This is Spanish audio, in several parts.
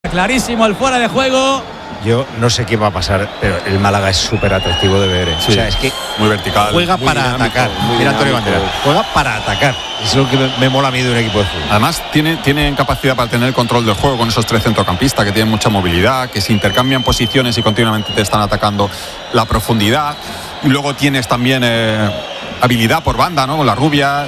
Clarísimo el fuera de juego. Yo no sé qué va a pasar, pero el Málaga es súper atractivo de ver. Sí, o sea, es que muy vertical, juega muy para dinámico, atacar. Mira Antonio dinámico. Banderas, juega para atacar. Es lo que me mola a mí de un equipo de fútbol. Además tienen capacidad para tener el control del juego con esos tres centrocampistas que tienen mucha movilidad, que se intercambian posiciones y continuamente te están atacando la profundidad. Y luego tienes también habilidad por banda, ¿no? Con la rubia.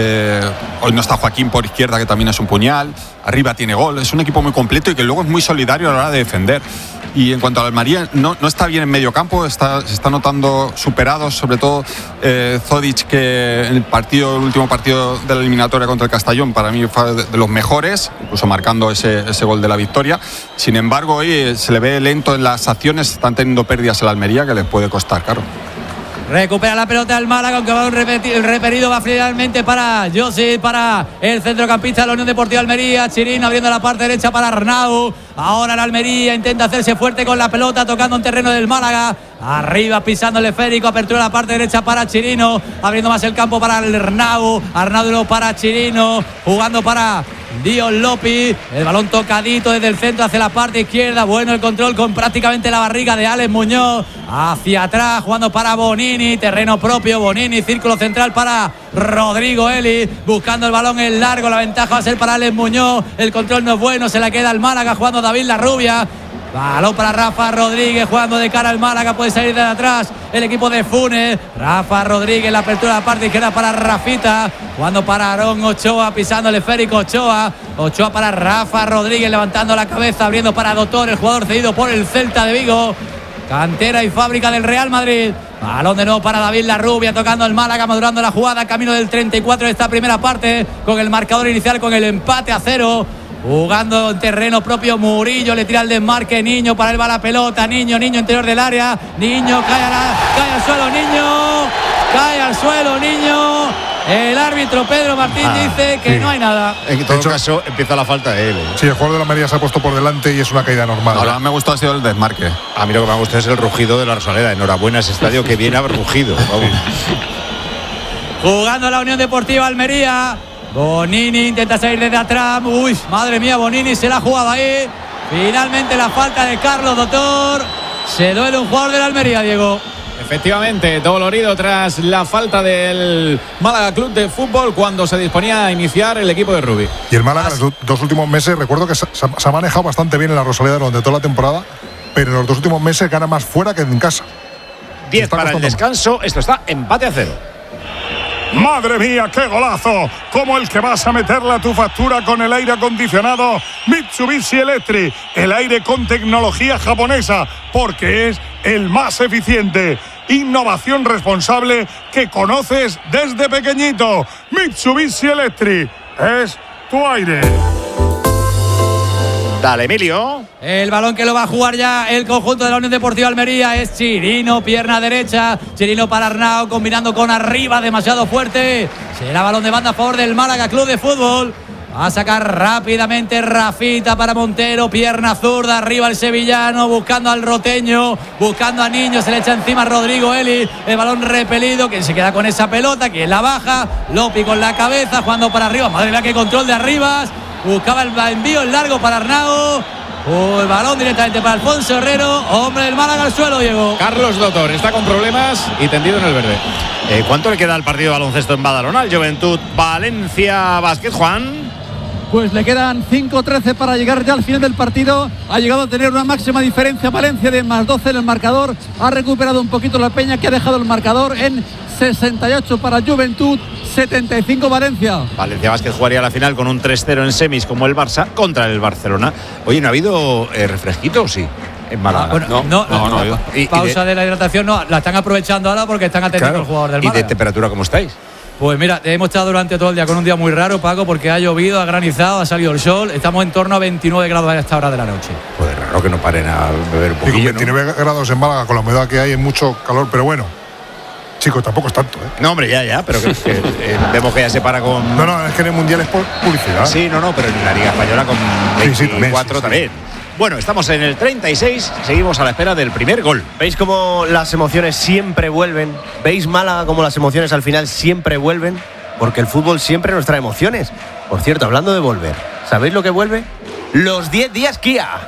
Hoy no está Joaquín por izquierda, que también es un puñal. Arriba tiene gol. Es un equipo muy completo y que luego es muy solidario a la hora de defender. Y en cuanto al Almería, no está bien en medio campo, se está notando superados, sobre todo Zodic, que en el último partido de la eliminatoria contra el Castellón, para mí fue de los mejores, incluso marcando ese gol de la victoria. Sin embargo, hoy se le ve lento en las acciones, están teniendo pérdidas en la Almería que les puede costar caro. Recupera la pelota el Málaga, aunque va el repetido va finalmente para Josip, para el centrocampista de la Unión Deportiva Almería. Chirino abriendo la parte derecha para Arnau. Ahora el Almería intenta hacerse fuerte con la pelota, tocando en terreno del Málaga. Arriba pisando el esférico, apertura la parte derecha para Chirino, abriendo más el campo para el Arnau. Arnau de nuevo para Chirino, jugando para Dion Lopi. El balón tocadito desde el centro hacia la parte izquierda. Bueno el control con prácticamente la barriga de Alex Muñoz. Hacia atrás, jugando para Bonini. Terreno propio, Bonini. Círculo central para Rodrigo Eli. Buscando el balón en largo. La ventaja va a ser para Alex Muñoz. El control no es bueno. Se la queda al Málaga, jugando David Larrubia. Balón para Rafa Rodríguez, jugando de cara al Málaga. Puede salir de atrás el equipo de Funes. Rafa Rodríguez, la apertura de la parte izquierda para Rafita, jugando para Aarón Ochoa, pisando el esférico Ochoa para Rafa Rodríguez, levantando la cabeza, abriendo para Doctor, el jugador cedido por el Celta de Vigo, cantera y fábrica del Real Madrid. Balón de nuevo para David Larrubia, tocando el Málaga, madurando la jugada, camino del 34 de esta primera parte, con el marcador inicial, con el empate a 0. Jugando en terreno propio Murillo, le tira el desmarque Niño, para él va la pelota, Niño interior del área, Niño cae al suelo, Niño. El árbitro Pedro Martín dice que no hay nada. En todo caso, empieza la falta de él. Sí, el jugador de la Almería se ha puesto por delante y es una caída normal. Ahora me gustó ha sido el desmarque. A mí lo que me ha gustado es el rugido de la Rosaleda. Enhorabuena ese estadio que viene a haber rugido. Vamos. Jugando la Unión Deportiva Almería. Bonini intenta salir desde atrás. Uy, madre mía, Bonini se la ha jugado ahí. Finalmente la falta de Carlos Doctor. Se duele un jugador de la Almería, Diego. Efectivamente, dolorido tras la falta del Málaga Club de Fútbol cuando se disponía a iniciar el equipo de Rubí. Y el Málaga en los dos últimos meses, recuerdo que se ha manejado bastante bien en la Rosaleda durante toda la temporada, pero en los dos últimos meses gana más fuera que en casa. 10 para el descanso, esto está empate a 0. ¡Madre mía, qué golazo! Como el que vas a meterle a tu factura con el aire acondicionado Mitsubishi Electric. El aire con tecnología japonesa, porque es el más eficiente. Innovación responsable que conoces desde pequeñito. Mitsubishi Electric es tu aire. Dale, Emilio. El balón que lo va a jugar ya el conjunto de la Unión Deportiva Almería es Chirino, pierna derecha. Chirino para Arnau, combinando con arriba, demasiado fuerte. Será balón de banda a favor del Málaga Club de Fútbol. Va a sacar rápidamente Rafita para Montero, pierna zurda, arriba el sevillano, buscando al roteño, buscando a Niño, se le echa encima Rodrigo Eli. El balón repelido, que se queda con esa pelota, que la baja. Lopi con la cabeza, jugando para arriba. Madre mía, qué control de Arribas. Buscaba el envío en largo para Arnau. El balón directamente para Alfonso Herrero. Hombre del Málaga al suelo, Diego. Carlos Doctor está con problemas y tendido en el verde. ¿Cuánto le queda al partido de baloncesto en Badalona? El Juventud Valencia Basket, Juan. Pues le quedan 5-13 para llegar ya al final del partido. Ha llegado a tener una máxima diferencia Valencia de más 12 en el marcador. Ha recuperado un poquito la Peña, que ha dejado el marcador en 68 para Juventud, 75 Valencia. Valencia Basket jugaría la final con un 3-0 en semis, como el Barça, contra el Barcelona. Oye, ¿no ha habido refresquito o sí? En Málaga. Bueno, no. Pausa de la hidratación, no. La están aprovechando ahora porque están atendiendo al jugador del Málaga. ¿Y de temperatura cómo estáis? Pues mira, hemos estado durante todo el día con un día muy raro, Paco, porque ha llovido, ha granizado, ha salido el sol. Estamos en torno a 29 grados a esta hora de la noche. Pues raro que no paren a beber un poquillo. 29 grados en Málaga, con la humedad que hay, es mucho calor, pero bueno. Chicos, tampoco es tanto, ¿eh? No, hombre, ya, pero que vemos que ya se para con... No, es que en el Mundial es por publicidad. Sí, pero en la Liga Española con 24 también. Bueno, estamos en el 36, seguimos a la espera del primer gol. ¿Veis cómo las emociones siempre vuelven? ¿Veis Málaga cómo las emociones al final siempre vuelven? Porque el fútbol siempre nos trae emociones. Por cierto, hablando de volver, ¿sabéis lo que vuelve? Los 10 días Kia.